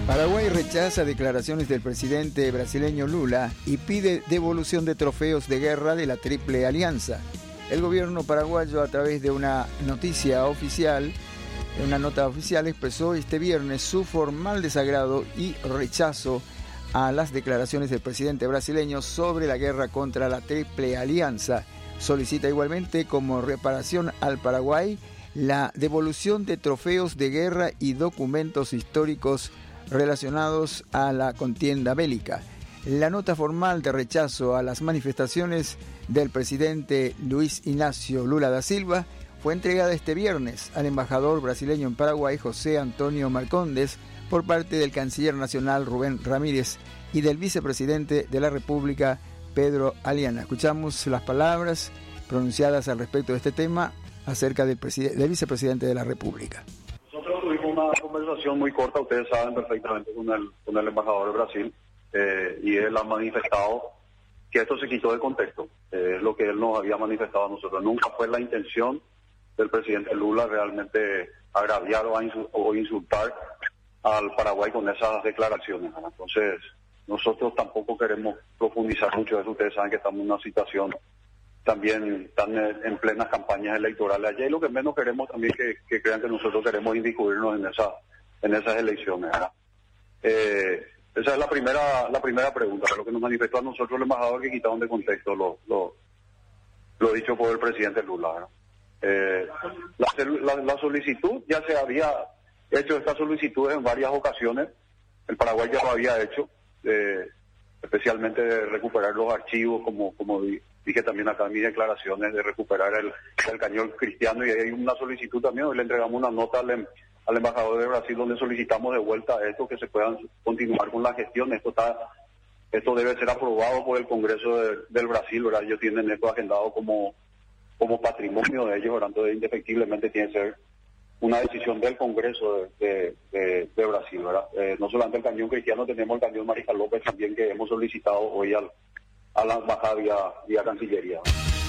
Paraguay rechaza declaraciones del presidente brasileño Lula y pide devolución de trofeos de guerra de la Triple Alianza. El gobierno paraguayo, a través de una nota oficial, expresó este viernes su formal desagrado y rechazo a las declaraciones del presidente brasileño sobre la guerra contra la Triple Alianza. Solicita igualmente como reparación al Paraguay la devolución de trofeos de guerra y documentos históricos relacionados a la contienda bélica. La nota formal de rechazo a las manifestaciones del presidente Luis Ignacio Lula da Silva fue entregada este viernes al embajador brasileño en Paraguay, José Antonio Marcondes, por parte del canciller nacional Rubén Ramírez y del vicepresidente de la República, Pedro Aliana. Escuchamos las palabras pronunciadas al respecto de este tema acerca del vicepresidente de la República. Nosotros tuvimos una conversación muy corta, ustedes saben perfectamente, con el embajador de Brasil, y él ha manifestado que esto se quitó de contexto. Es lo que él nos había manifestado a nosotros. Nunca fue la intención del presidente Lula realmente agraviar o insultar al Paraguay con esas declaraciones, ¿no? Entonces, nosotros tampoco queremos profundizar mucho eso. Ustedes saben que estamos en una situación también están en plenas campañas electorales allá, y lo que menos queremos también que crean que nosotros queremos inmiscuirnos en esas elecciones, ¿verdad? Esa es la primera pregunta, lo que nos manifestó a nosotros el embajador, que quitaron de contexto lo dicho por el presidente Lula, ¿verdad? La solicitud, ya se había hecho esta solicitud en varias ocasiones, el Paraguay ya lo había hecho, especialmente de recuperar los archivos, como dije también acá en mis declaraciones, de recuperar el cañón cristiano, y hay una solicitud también. Hoy le entregamos una nota al embajador de Brasil donde solicitamos de vuelta esto, que se puedan continuar con la gestión. Esto debe ser aprobado por el Congreso del Brasil, ¿verdad? Ellos tienen esto agendado como patrimonio de ellos, ¿verdad? Entonces indefectiblemente tiene que ser una decisión del Congreso de Brasil, ¿verdad? No solamente el cañón cristiano, tenemos el cañón Mariscal López también, que hemos solicitado hoy a la embajada vía Cancillería.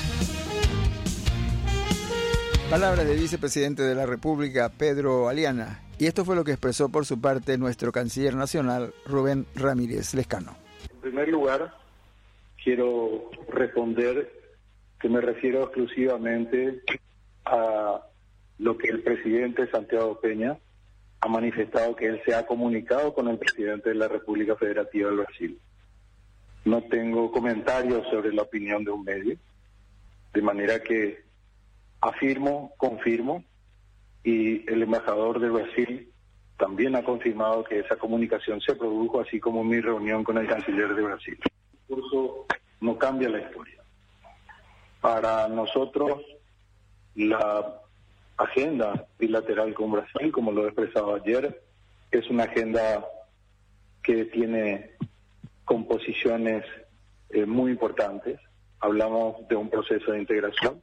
Palabras del vicepresidente de la República, Pedro Aliana. Y esto fue lo que expresó por su parte nuestro canciller nacional, Rubén Ramírez Lescano. En primer lugar, quiero responder que me refiero exclusivamente a lo que el presidente Santiago Peña ha manifestado, que él se ha comunicado con el presidente de la República Federativa del Brasil. No tengo comentarios sobre la opinión de un medio, de manera que confirmo, y el embajador de Brasil también ha confirmado que esa comunicación se produjo, así como mi reunión con el canciller de Brasil. El discurso no cambia la historia. Para nosotros, la agenda bilateral con Brasil, como lo he expresado ayer, es una agenda que tiene composiciones muy importantes. Hablamos de un proceso de integración,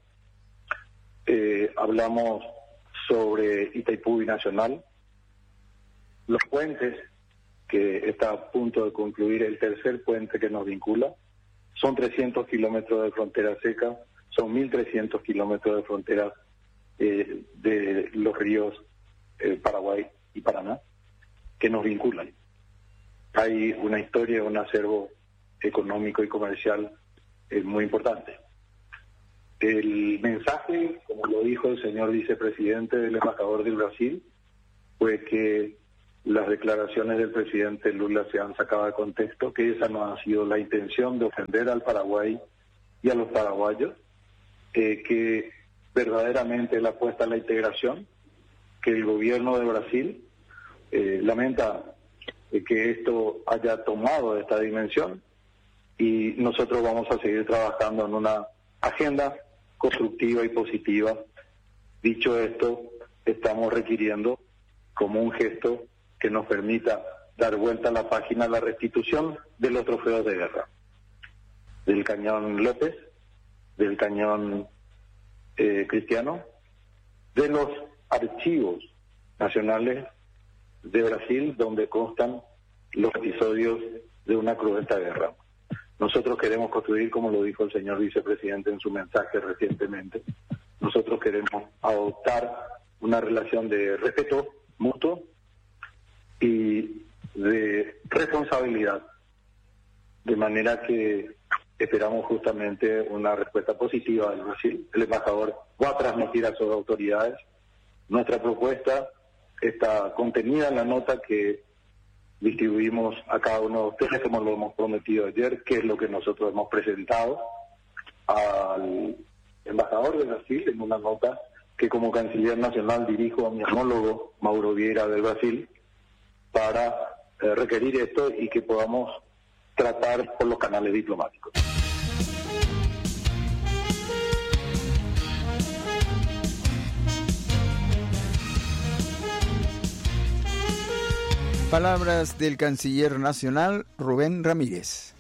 hablamos sobre Itaipú Binacional, los puentes, que está a punto de concluir el tercer puente que nos vincula. Son 300 kilómetros de frontera seca, son 1.300 kilómetros de frontera de los ríos Paraguay y Paraná, que nos vinculan. Hay una historia, un acervo económico y comercial muy importante. El mensaje, como lo dijo el señor vicepresidente del embajador de Brasil, fue que las declaraciones del presidente Lula se han sacado de contexto, que esa no ha sido la intención de ofender al Paraguay y a los paraguayos, que verdaderamente la apuesta a la integración, que el gobierno de Brasil lamenta que esto haya tomado esta dimensión, y nosotros vamos a seguir trabajando en una agenda constructiva y positiva. Dicho esto, estamos requiriendo como un gesto que nos permita dar vuelta a la página la restitución de los trofeos de guerra, del cañón López, del cañón cristiano, de los archivos nacionales de Brasil, donde constan los episodios de una cruenta guerra. Nosotros queremos construir, como lo dijo el señor vicepresidente en su mensaje recientemente, nosotros queremos adoptar una relación de respeto mutuo y de responsabilidad. De manera que esperamos justamente una respuesta positiva del Brasil. El embajador va a transmitir a sus autoridades. Nuestra propuesta está contenida en la nota que distribuimos a cada uno de ustedes, como lo hemos prometido ayer, que es lo que nosotros hemos presentado al embajador de Brasil en una nota que como canciller nacional dirijo a mi homólogo Mauro Vieira del Brasil para requerir esto y que podamos tratar por los canales diplomáticos. Palabras del canciller nacional Rubén Ramírez.